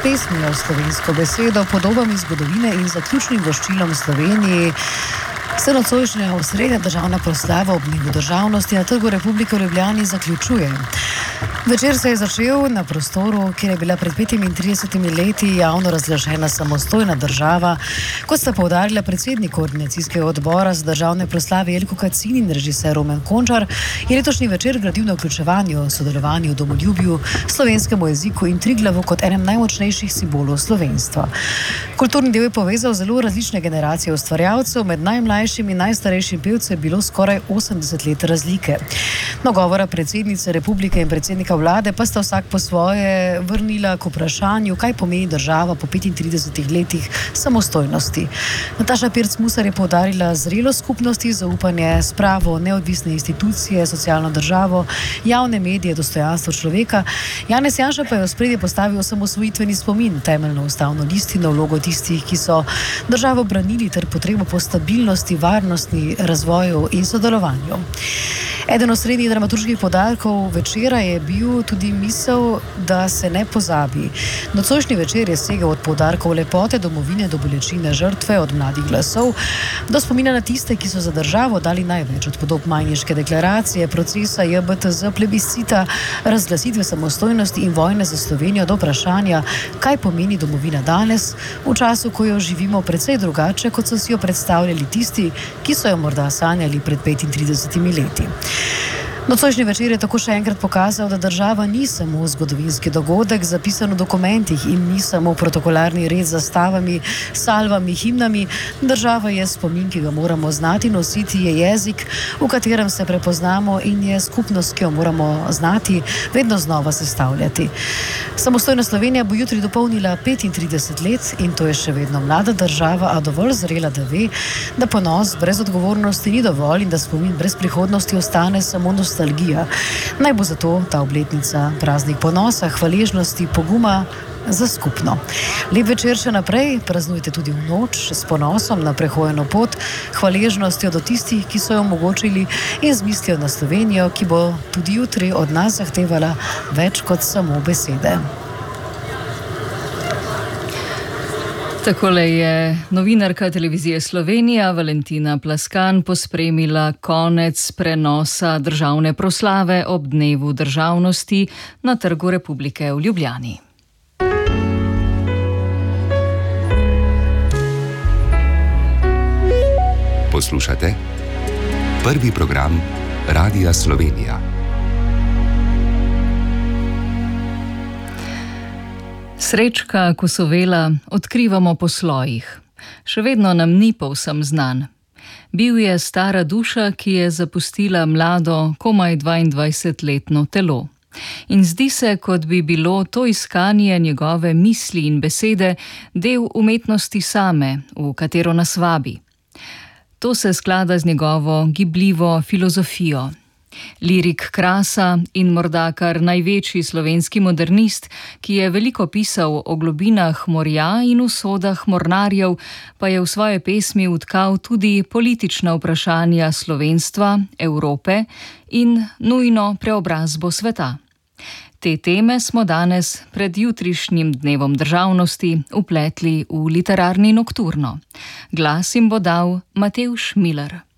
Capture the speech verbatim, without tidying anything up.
pesmijo slovensko besedo, podobami zgodovine in zaključnim voščilom Sloveniji se nocojšnja osrednja državna proslava ob dnevu državnosti na Trgu Republike v Ljubljani zaključuje. Večer se je začel na prostoru, kjer je bila pred petintridesetimi leti javno razglašena samostojna država, kot sta poudarila predsednik koordinacijskega odbora za državne proslave Jelko Kacin in režiser Roman Končar, je letošnji večer gradil na vključevanju, sodelovanju, domoljubju, slovenskemu jeziku in Triglavu kot enem najmočnejših simbolov slovenstva. Kulturni del je povezal zelo različne generacije ustvarjalcev, med najmlajšim in najstarejšim pevcem je bilo skoraj osemdeset let razlike. Nagovora predsednice republike in predsednika vlade pa sta vsak po svoje vrnila k vprašanju, kaj pomeni država po petintridesetih letih samostojnosti. Nataša Pirc Musar je poudarila zrelost skupnosti, zaupanje, spravo, neodvisne institucije, socialno državo, javne medije, dostojanstvo človeka. Janez Janša pa je v ospredje postavil osamosvojitveni spomin, temeljno ustavno listino, vlogo tistih, ki so državo branili ter potrebo po stabilnosti, varnosti, razvoju in sodelovanju. Eden od srednjih dramaturških poudarkov večera je bil tudi misel, da se ne pozabi. Nocojšnji večer je segel od poudarkov lepote, domovine do bolečine žrtve, od mladih glasov do spomina na tiste, ki so za državo dali največ, od podob Majniške deklaracije, procesa J B T Z, plebiscita, razglasitve samostojnosti in vojne za Slovenijo do vprašanja, kaj pomeni domovina danes, v času, ko jo živimo precej drugače, kot so si jo predstavljali tisti, ki so jo morda sanjali pred petintridesetimi leti. Nocojšnji večer je tako še enkrat pokazal, da država ni samo zgodovinski dogodek, zapisan v dokumentih, in ni samo protokolarni red z zastavami, salvami, himnami. Država je spomin, ki ga moramo znati nositi, je jezik, v katerem se prepoznamo, in je skupnost, ki jo moramo znati vedno znova sestavljati. Samostojna Slovenija bo jutri dopolnila petintrideset let in to je še vedno mlada država, a dovolj zrela, da ve, da ponos brez odgovornosti ni dovolj in da spomin brez prihodnosti ostane samo nostalgija. Naj bo zato ta obletnica praznik ponosa, hvaležnosti, poguma za skupno. Lep večer še naprej, praznujte tudi v noč s ponosom na prehojeno pot, hvaležnostjo do tistih, ki so jo omogočili, in z mislijo na Slovenijo, ki bo tudi jutri od nas zahtevala več kot samo besede. Takole je novinarka televizije Slovenija Valentina Plaskan pospremila konec prenosa državne proslave ob dnevu državnosti na Trgu Republike v Ljubljani. Poslušate prvi program Radia Slovenija. Srečka Kosovela odkrivamo po slojih. Še vedno nam ni povsem znan. Bil je stara duša, ki je zapustila mlado, komaj dvaindvajsetletno telo. In zdi se, kot bi bilo to iskanje njegove misli in besede del umetnosti same, v katero nas vabi. To se sklada z njegovo gibljivo filozofijo. Lirik krasa in morda kar največji slovenski modernist, ki je veliko pisal o globinah morja in usodah mornarjev, pa je v svoje pesmi utkal tudi politična vprašanja slovenstva, Evrope in nujno preobrazbo sveta. Te teme smo danes pred jutrišnjim dnevom državnosti vpletli v literarni nokturno. Glas jim bo dal Matevž Miler.